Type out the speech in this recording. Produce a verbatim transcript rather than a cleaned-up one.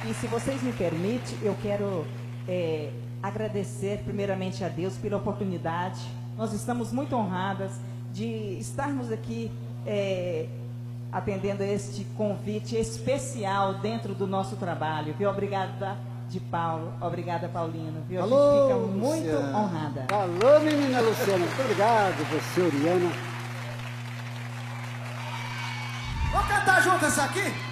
E se vocês me permitem, eu quero é, agradecer primeiramente a Deus pela oportunidade. Nós estamos muito honradas de estarmos aqui é, atendendo a este convite especial dentro do nosso trabalho. Viu? Obrigada de Paulo, obrigada Paulino. Viu? A Alô, gente fica muito Luciana. honrada. Alô, menina Luciana, muito obrigado, você, Oriana. Vamos cantar junto essa aqui?